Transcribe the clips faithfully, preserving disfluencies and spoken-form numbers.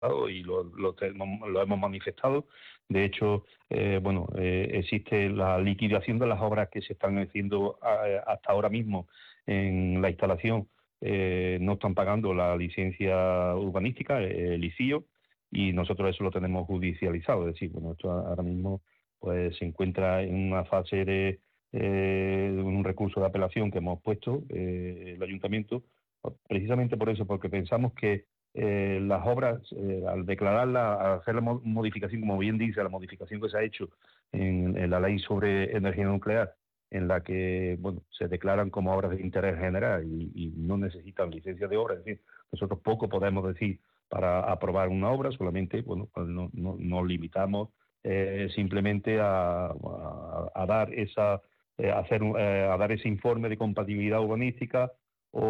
y lo, lo, lo hemos manifestado. De hecho, eh, bueno, eh, existe la liquidación de las obras que se están haciendo a, hasta ahora mismo en la instalación. Eh, no están pagando la licencia urbanística, el I C I O, y nosotros eso lo tenemos judicializado. Es decir, bueno, esto ahora mismo pues se encuentra en una fase de, eh, de un recurso de apelación que hemos puesto eh, el ayuntamiento, precisamente por eso, porque pensamos que eh, las obras, eh, al declararla, al hacer la modificación, como bien dice, la modificación que se ha hecho en, en la ley sobre energía nuclear, en la que bueno, se declaran como obras de interés general y, y no necesitan licencia de obra. Es decir, nosotros poco podemos decir para aprobar una obra, solamente bueno, pues no, no, nos limitamos eh, simplemente a, a, a dar esa eh, hacer eh, a dar ese informe de compatibilidad urbanística o,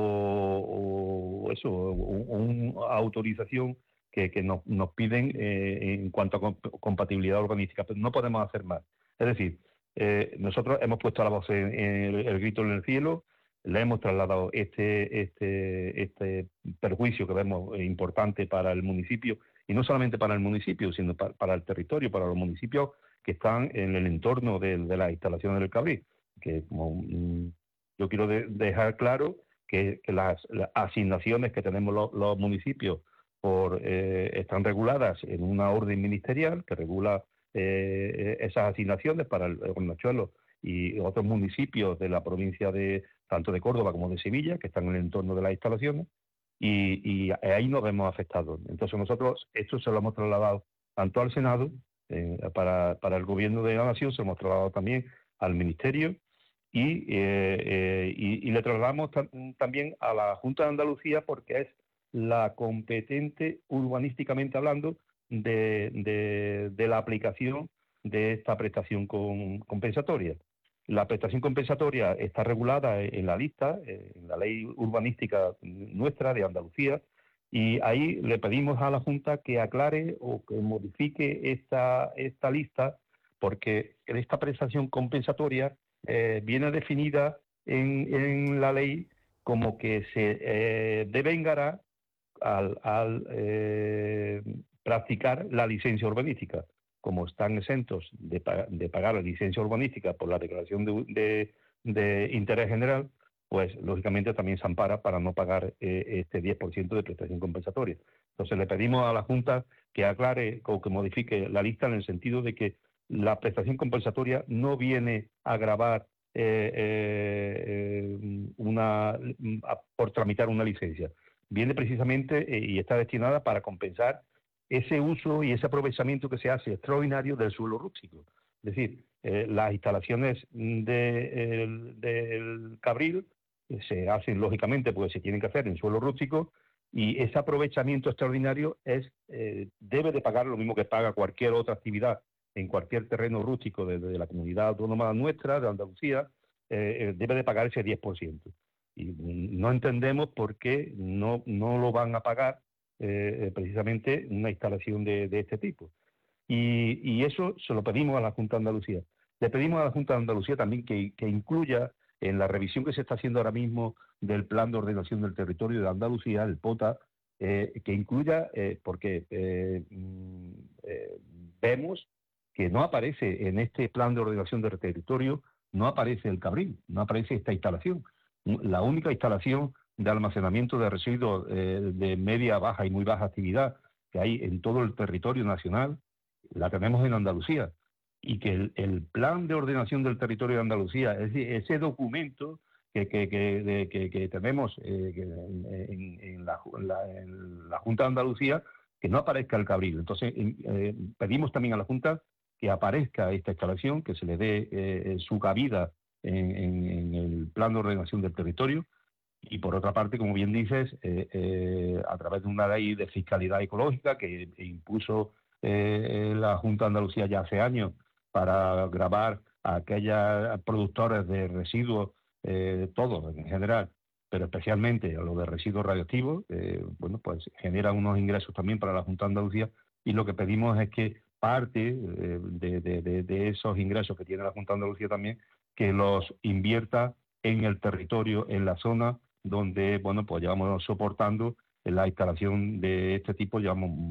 o, o eso, o, o una autorización que, que nos, nos piden eh, en cuanto a comp compatibilidad urbanística, pero no podemos hacer más. Es decir, eh, nosotros hemos puesto la voz en, en el, el grito en el cielo, le hemos trasladado este, este, este perjuicio que vemos importante para el municipio, y no solamente para el municipio, sino para, para el territorio, para los municipios que están en el entorno de, de las instalaciones del Cabril, que como mmm, yo quiero de, dejar claro que, que las, las asignaciones que tenemos los, los municipios por, eh, están reguladas en una orden ministerial que regula eh, esas asignaciones para el Hornachuelos y otros municipios de la provincia de tanto de Córdoba como de Sevilla, que están en el entorno de las instalaciones, y, y ahí nos vemos afectados. Entonces nosotros esto se lo hemos trasladado tanto al Senado, eh, para, para el Gobierno de la Nación, se lo hemos trasladado también al Ministerio, y, eh, eh, y, y le trasladamos también a la Junta de Andalucía, porque es la competente urbanísticamente hablando de, de, de la aplicación de esta prestación con, compensatoria. La prestación compensatoria está regulada en la lista, en la ley urbanística nuestra de Andalucía, y ahí le pedimos a la Junta que aclare o que modifique esta, esta lista, porque esta prestación compensatoria eh, viene definida en, en la ley como que se eh, devengará al, al eh, practicar la licencia urbanística. Como están exentos de, de pagar la licencia urbanística por la declaración de, de, de interés general, pues lógicamente también se ampara para no pagar eh, este diez por ciento de prestación compensatoria. Entonces le pedimos a la Junta que aclare o que modifique la lista en el sentido de que la prestación compensatoria no viene a agravar eh, eh, una, a, por tramitar una licencia. Viene precisamente eh, y está destinada para compensar ese uso y ese aprovechamiento que se hace extraordinario del suelo rústico. Es decir, eh, las instalaciones del de, de Cabril eh, se hacen lógicamente porque se tienen que hacer en suelo rústico, y ese aprovechamiento extraordinario es eh, debe de pagar lo mismo que paga cualquier otra actividad en cualquier terreno rústico de, de la comunidad autónoma nuestra, de Andalucía, eh, debe de pagar ese diez por ciento. Y no entendemos por qué no, no lo van a pagar eh, precisamente una instalación de, de este tipo. Y, y eso se lo pedimos a la Junta de Andalucía. Le pedimos a la Junta de Andalucía también que, que incluya en la revisión que se está haciendo ahora mismo del Plan de Ordenación del Territorio de Andalucía, el POTA, eh, que incluya, eh, porque eh, eh, vemos que no aparece en este Plan de Ordenación del Territorio, no aparece el Cabril, no aparece esta instalación. La única instalación de almacenamiento de residuos eh, de media, baja y muy baja actividad que hay en todo el territorio nacional, la tenemos en Andalucía. Y que el, el Plan de Ordenación del Territorio de Andalucía, es decir, ese documento que, que, que, de, que, que tenemos eh, que en, en, la, la, en la Junta de Andalucía, que no aparezca el Cabril. Entonces, eh, pedimos también a la Junta que aparezca esta instalación, que se le dé eh, su cabida en, en, en el Plan de Ordenación del Territorio. Y por otra parte, como bien dices, eh, eh, a través de una ley de fiscalidad ecológica que impuso eh, la Junta de Andalucía ya hace años para gravar a aquellas productores de residuos, eh, todos en general, pero especialmente a los de residuos radioactivos, eh, bueno, pues generan unos ingresos también para la Junta de Andalucía, y lo que pedimos es que parte eh, de, de, de, de esos ingresos que tiene la Junta de Andalucía también, que los invierta en el territorio, en la zona donde, bueno, pues llevamos soportando la instalación de este tipo llevamos